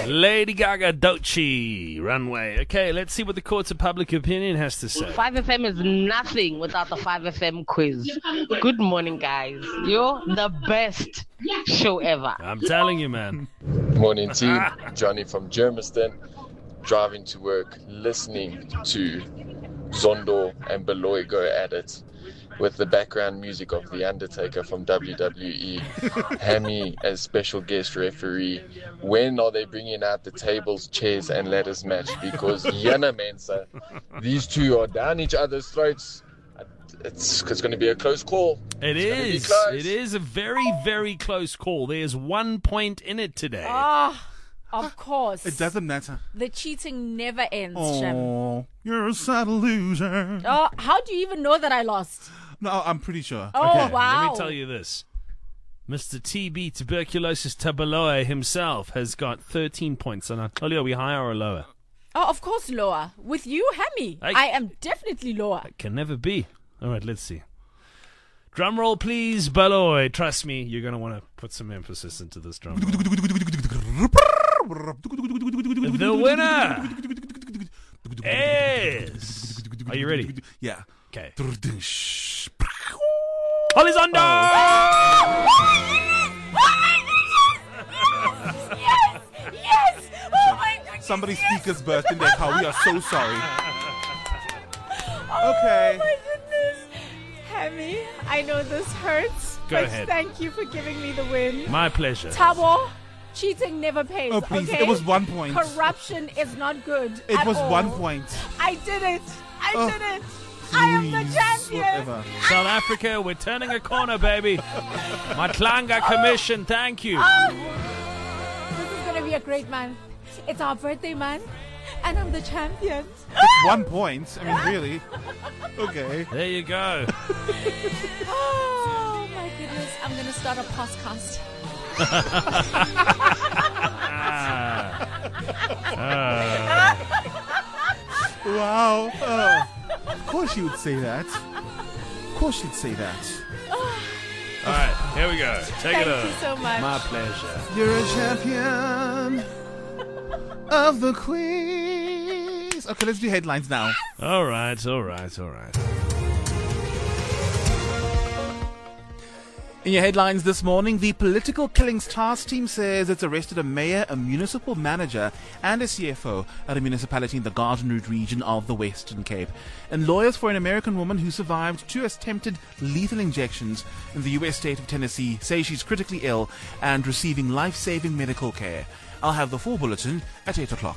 Lady Gaga, Doechii, Runway. Okay, let's see what the courts of public opinion has to say. 5FM is nothing without the 5FM quiz. Good morning, guys. You're the best show ever. I'm telling you, man. Morning, team. Johnny from Germiston, driving to work, listening to Zondo and Beloy go at it with the background music of The Undertaker from WWE. Hammy as special guest referee. When are they bringing out the tables, chairs, and ladders match? Because Yana Mensa, these two are down each other's throats. It's going to be a close call. It is a very, very close call. There's 1 point in it today. Of course. It doesn't matter. The cheating never ends, Shem. Oh, you're a sad loser. Oh, how do you even know that I lost? No, I'm pretty sure. Oh, wow. Let me tell you this. Mr. TB Tuberculosis Tabaloy himself has got 13 points. And I tell you, are we higher or lower? Oh, of course lower. With you, Hammy, I am definitely lower. It can never be. All right, let's see. Drum roll, please, Baloy. Trust me, you're going to want to put some emphasis into this drum roll. The winner is... Are you ready? Yeah. Okay. Yes! Holizondo! Yes! Oh my goodness! Somebody's speakers burst in their car. We are so sorry. Oh Okay. my goodness! Hammy, I know this hurts, Go but ahead. thank you for giving me the win. My pleasure. Tabo, cheating never pays. Oh, please. Okay? It was 1 point. Corruption is not good. It at was all. 1 point. I did it. I Oh, did it. I am the Please, champion. whatever. South Africa, we're turning a corner, baby. Matlanga Commission, thank you. This is going to be a great month. It's our birthday month, and I'm the champion. It's 1 point. I mean, really. Okay. There you go. Oh, my goodness. I'm going to start a podcast. Wow. Oh. Of course you would say that. Of course you'd say that. All right, here we go. Take it Thank over. you so much. My pleasure. You're a champion of the quiz. Okay, let's do headlines now. All right. In your headlines this morning, the Political Killings Task Team says it's arrested a mayor, a municipal manager, and a CFO at a municipality in the Garden Route region of the Western Cape. And lawyers for an American woman who survived 2 attempted lethal injections in the U.S. state of Tennessee say she's critically ill and receiving life-saving medical care. I'll have the full bulletin at 8 o'clock.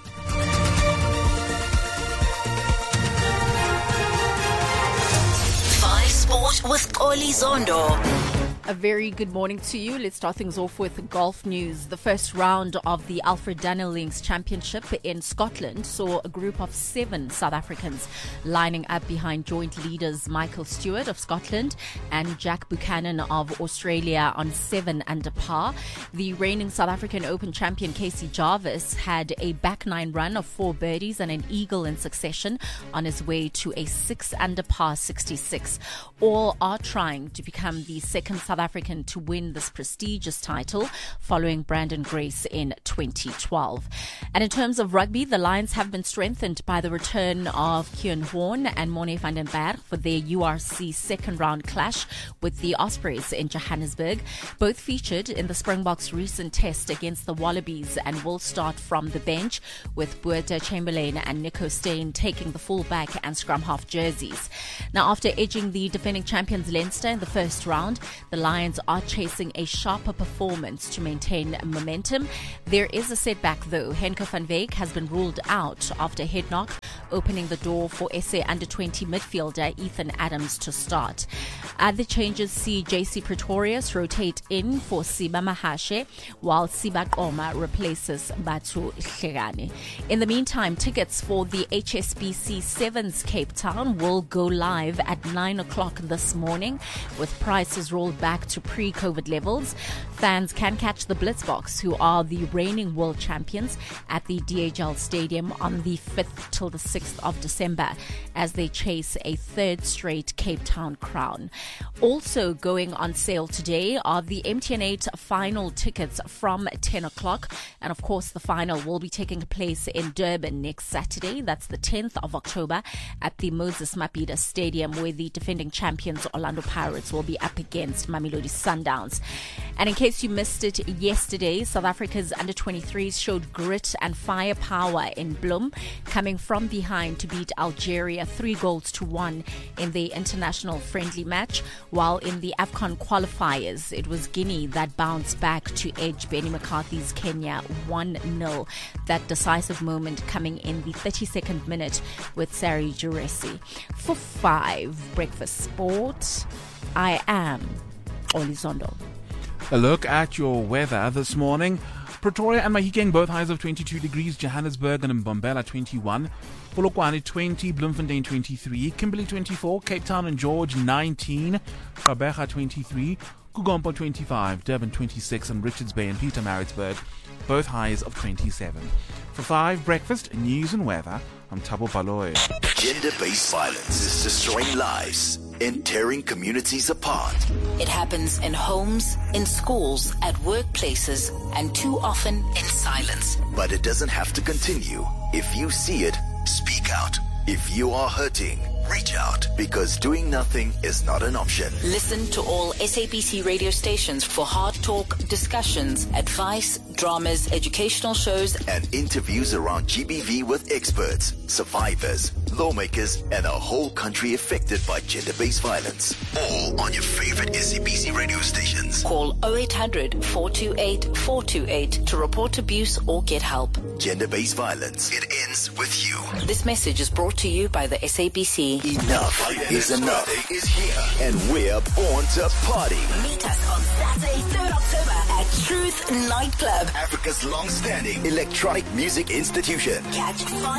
Sport with Oli Zondo. A very good morning to you. Let's start things off with golf news. The first round of the Alfred Daniel Links Championship in Scotland saw a group of 7 South Africans lining up behind joint leaders Michael Stewart of Scotland and Jack Buchanan of Australia on 7 under par. The reigning South African Open champion Casey Jarvis had a back 9 run of 4 birdies and an eagle in succession on his way to a 6 under par 66. All are trying to become the second South African to win this prestigious title following Brandon Grace in 2012. And in terms of rugby, the Lions have been strengthened by the return of Kieran Horn and Morne van den Berg for their URC second round clash with the Ospreys in Johannesburg. Both featured in the Springboks' recent test against the Wallabies and will start from the bench, with Boeta Chamberlain and Nico Steyn taking the fullback and scrum half jerseys. Now, after edging the defending champions Leinster in the first round, the Lions are chasing a sharper performance to maintain momentum. There is a setback though. Henko van Wyk has been ruled out after a head knock, opening the door for SA under-20 midfielder Ethan Adams to start. Other changes see JC Pretorius rotate in for Siba Mahashe, while Siba Oma replaces Batu Hlegane. In the meantime, tickets for the HSBC Sevens Cape Town will go live at 9 o'clock this morning, with prices rolled back to pre-COVID levels. Fans can catch the Blitzboks, who are the reigning world champions, at the DHL Stadium on the 5th till the 6th of December as they chase a third straight Cape Town crown. Also going on sale today are the MTN8 final tickets from 10 o'clock. And of course, the final will be taking place in Durban next Saturday. That's the 10th of October at the Moses Mabhida Stadium, where the defending champions Orlando Pirates will be up against Mamelodi Sundowns. And in case you missed it yesterday, South Africa's under-23s showed grit and firepower in Bloem, coming from behind to beat Algeria 3-1 in the international friendly match, while in the AFCON qualifiers, it was Guinea that bounced back to edge Benny McCarthy's Kenya 1-0. That decisive moment coming in the 32nd minute with Sari Juresi. For 5 Breakfast Sport, I am Oli Zondo. A look at your weather this morning. Pretoria and Mahikeng both highs of 22 degrees. Johannesburg and Mbombela 21. Polokwane 20. Bloemfontein 23. Kimberley 24. Cape Town and George 19. Gqeberha 23. Kugompo 25. Durban 26. And Richards Bay and Pietermaritzburg both highs of 27. For 5 Breakfast, news and weather, I'm Thabo Baloyi. Gender-based violence is destroying lives and tearing communities apart. It happens in homes, in schools, at workplaces, and too often in silence. But it doesn't have to continue. If you see it, speak out. If you are hurting, reach out, because doing nothing is not an option. Listen to all SABC radio stations for hard talk, discussions, advice, dramas, educational shows, and interviews around GBV with experts, survivors, lawmakers, and a whole country affected by gender-based violence. All on your favorite SABC radio stations. Call 0800 428 428 to report abuse or get help. Gender-based violence. It ends with you. This message is brought to you by the SABC. Enough is enough is here, and we're born to party. Meet us on Saturday, 3rd October at Truth Nightclub, Africa's long-standing electronic music institution. Catch 5